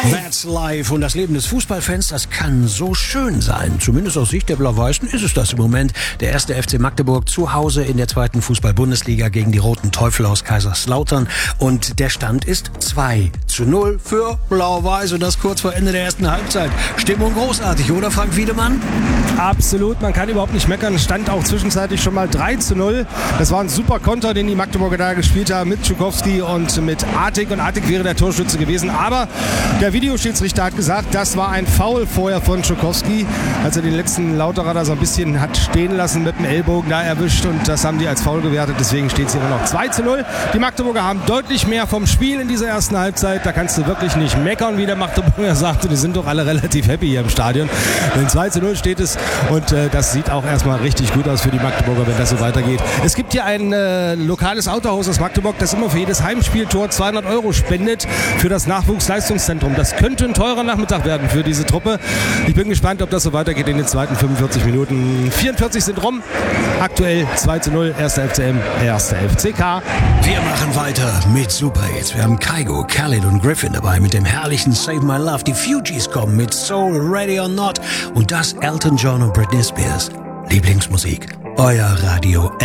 That's life. Und das Leben des Fußballfans, das kann so schön sein. Zumindest aus Sicht der Blau-Weißen ist es das im Moment. Der erste FC Magdeburg zu Hause in der 2. Fußball-Bundesliga gegen die Roten Teufel aus Kaiserslautern. Und der Stand ist 2:0 für Blau-Weiß. Und das kurz vor Ende der ersten Halbzeit. Stimmung großartig, oder Frank Wiedemann? Absolut, man kann überhaupt nicht meckern. Es stand auch zwischenzeitlich schon mal 3:0. Das war ein super Konter, den die Magdeburger da gespielt haben mit Schukowski und mit Artig. Und Artig wäre der Torschütze gewesen. Aber der Videoschiedsrichter hat gesagt, das war ein Foul vorher von Schukowski, als er den letzten Lauterer da so ein bisschen hat stehen lassen, mit dem Ellbogen da erwischt. Und das haben die als Foul gewertet. Deswegen steht es hier immer noch 2:0. Die Magdeburger haben deutlich mehr vom Spiel in dieser ersten Halbzeit. Da kannst du wirklich nicht meckern, wie der Magdeburger sagte. Die sind doch alle relativ happy hier im Stadion. Denn 2:0 steht es. Und das sieht auch erstmal richtig gut aus für die Magdeburger, wenn das so weitergeht. Es gibt hier ein lokales Autohaus aus Magdeburg, das immer für jedes Heimspieltor 200 € spendet für das Nachwuchsleistungszentrum. Das könnte ein teurer Nachmittag werden für diese Truppe. Ich bin gespannt, ob das so weitergeht in den zweiten 45 Minuten. 44 sind rum. Aktuell 2:0, 1. FCM, 1. FCK. Wir machen weiter mit Superhits. Wir haben Kygo, Khaled und Griffin dabei mit dem herrlichen Save My Love. Die Fugees kommen mit Soul, Ready or Not. Und das Elton John und Britney Spears. Lieblingsmusik. Euer Radio